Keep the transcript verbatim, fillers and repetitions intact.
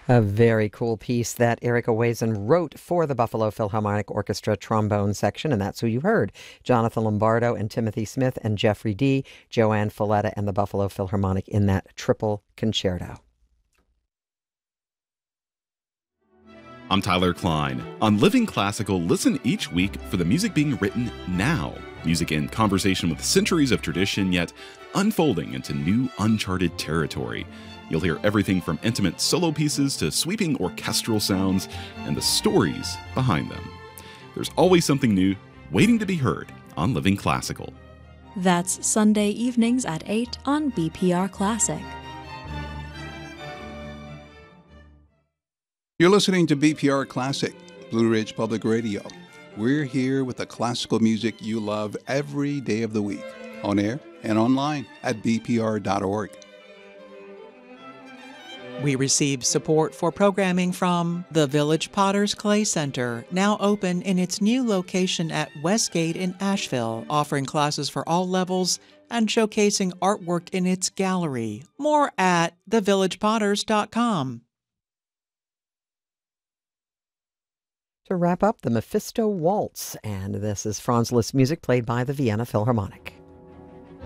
A very cool piece that Erica Wazen wrote for the Buffalo Philharmonic Orchestra trombone section, and that's who you heard. Jonathan Lombardo and Timothy Smith and Jeffrey Dee, Joanne Falletta and the Buffalo Philharmonic in that triple concerto. I'm Tyler Klein. On Living Classical, listen each week for the music being written now. Music in conversation with centuries of tradition, yet unfolding into new, uncharted territory. You'll hear everything from intimate solo pieces to sweeping orchestral sounds and the stories behind them. There's always something new waiting to be heard on Living Classical. That's Sunday evenings at eight on B P R Classic. You're listening to B P R Classic, Blue Ridge Public Radio. We're here with the classical music you love every day of the week, on air and online at b p r dot org. We receive support for programming from the Village Potters Clay Center, now open in its new location at Westgate in Asheville, offering classes for all levels and showcasing artwork in its gallery. More at the village potters dot com. To wrap up, the Mephisto Waltz, and this is Franz Liszt music played by the Vienna Philharmonic.